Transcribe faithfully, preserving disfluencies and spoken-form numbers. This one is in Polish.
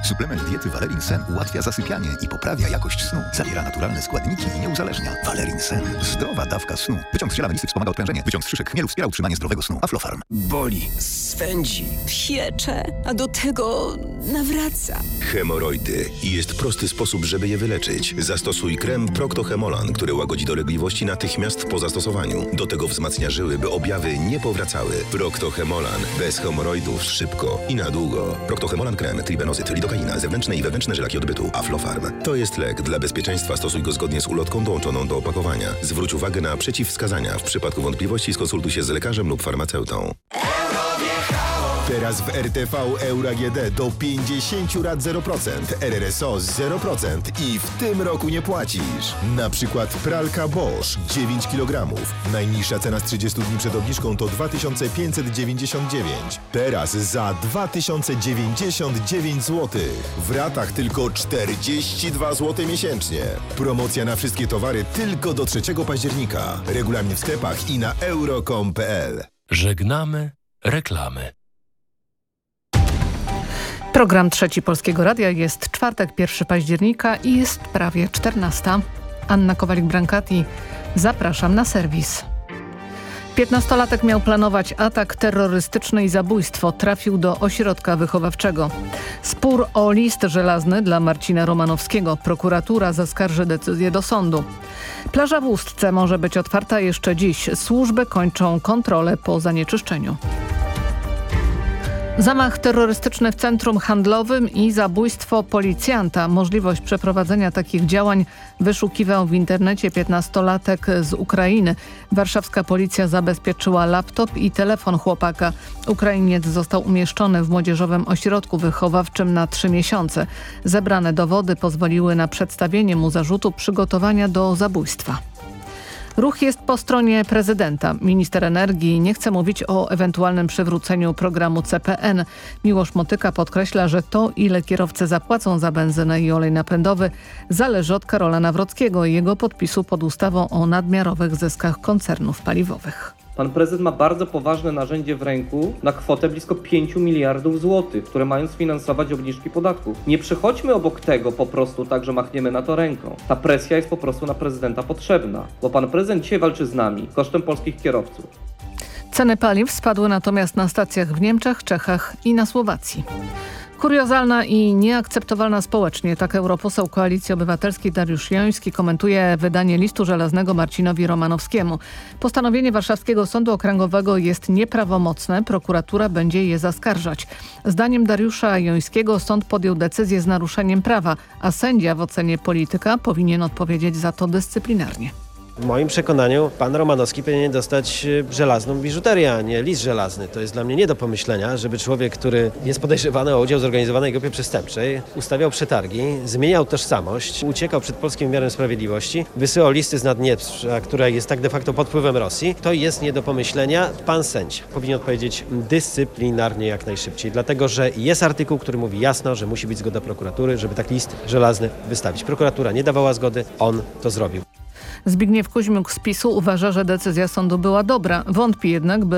Suplement diety Valerin Sen ułatwia zasypianie i poprawia jakość snu. Zawiera naturalne składniki i nie uzależnia. Valerin Sen. Zdrowa dawka snu. Wyciąg z ziela melisy wspomaga odprężenie. Wyciąg z szyszek chmielu wspiera utrzymanie zdrowego snu. Aflofarm. Boli, swędzi, piecze, a do tego nawraca. Hemoroidy. I jest prosty sposób, żeby je wyleczyć. Zastosuj krem Procto-Hemolan, który łagodzi dolegliwości natychmiast po zastosowaniu. Do tego wzmacnia żyły, by objawy nie powracały. Procto-Hemolan. Bez hemoroidów szybko i na długo. Procto-Hemolan krem, tribenozyt, lidokaina, zewnętrzne i wewnętrzne żelaki odbytu. Aflofarm. To jest lek. Dla bezpieczeństwa stosuj go zgodnie z ulotką dołączoną do opakowania. Zwróć uwagę na przeciwwskazania. W przypadku wątpliwości skonsultuj się z lekarzem lub farmaceutą. Teraz w R T V Euro A G D do pięćdziesiąt rat zero procent, R R S O zero procent i w tym roku nie płacisz. Na przykład pralka Bosch dziewięć kilogramów. Najniższa cena z trzydziestu dni przed obniżką to dwa tysiące pięćset dziewięćdziesiąt dziewięć. Teraz za dwa tysiące dziewięćdziesiąt dziewięć złotych. W ratach tylko czterdzieści dwa złote miesięcznie. Promocja na wszystkie towary tylko do trzeciego października. Regulamin w sklepach i na euro kropka com kropka p l. Żegnamy reklamy. Program Trzeci Polskiego Radia. Jest czwartek, pierwszego października i jest prawie czternasta. Anna Kowalik-Brankati. Zapraszam na serwis. Piętnastolatek miał planować atak terrorystyczny i zabójstwo. Trafił do ośrodka wychowawczego. Spór o list żelazny dla Marcina Romanowskiego. Prokuratura zaskarży decyzję do sądu. Plaża w Ustce może być otwarta jeszcze dziś. Służby kończą kontrolę po zanieczyszczeniu. Zamach terrorystyczny w centrum handlowym i zabójstwo policjanta. Możliwość przeprowadzenia takich działań wyszukiwał w internecie piętnastolatek z Ukrainy. Warszawska policja zabezpieczyła laptop i telefon chłopaka. Ukrainiec został umieszczony w młodzieżowym ośrodku wychowawczym na trzy miesiące. Zebrane dowody pozwoliły na przedstawienie mu zarzutu przygotowania do zabójstwa. Ruch jest po stronie prezydenta. Minister energii nie chce mówić o ewentualnym przywróceniu programu C P N. Miłosz Motyka podkreśla, że to, ile kierowcy zapłacą za benzynę i olej napędowy, zależy od Karola Nawrockiego i jego podpisu pod ustawą o nadmiarowych zyskach koncernów paliwowych. Pan prezydent ma bardzo poważne narzędzie w ręku na kwotę blisko pięciu miliardów złotych, które mają sfinansować obniżki podatków. Nie przechodźmy obok tego po prostu tak, że machniemy na to ręką. Ta presja jest po prostu na prezydenta potrzebna, bo pan prezydent dzisiaj walczy z nami kosztem polskich kierowców. Ceny paliw spadły natomiast na stacjach w Niemczech, Czechach i na Słowacji. Kuriozalna i nieakceptowalna społecznie. Tak europoseł Koalicji Obywatelskiej Dariusz Joński komentuje wydanie listu żelaznego Marcinowi Romanowskiemu. Postanowienie Warszawskiego Sądu Okręgowego jest nieprawomocne. Prokuratura będzie je zaskarżać. Zdaniem Dariusza Jońskiego sąd podjął decyzję z naruszeniem prawa, a sędzia w ocenie polityka powinien odpowiedzieć za to dyscyplinarnie. W moim przekonaniu pan Romanowski powinien dostać żelazną biżuterię, a nie list żelazny. To jest dla mnie nie do pomyślenia, żeby człowiek, który jest podejrzewany o udział w zorganizowanej grupie przestępczej, ustawiał przetargi, zmieniał tożsamość, uciekał przed polskim wymiarem sprawiedliwości, wysyłał listy z Naddnieprza, która jest tak de facto pod wpływem Rosji. To jest nie do pomyślenia. Pan sędzia powinien odpowiedzieć dyscyplinarnie jak najszybciej, dlatego że jest artykuł, który mówi jasno, że musi być zgoda prokuratury, żeby taki list żelazny wystawić. Prokuratura nie dawała zgody, on to zrobił. Zbigniew Kuźmiuk z PiSu uważa, że decyzja sądu była dobra. Wątpi jednak, by